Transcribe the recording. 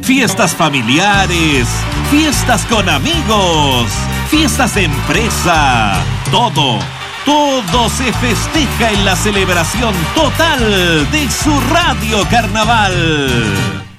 fiestas familiares, fiestas con amigos, fiestas de empresa, todo se festeja en la celebración total de su Radio Carnaval.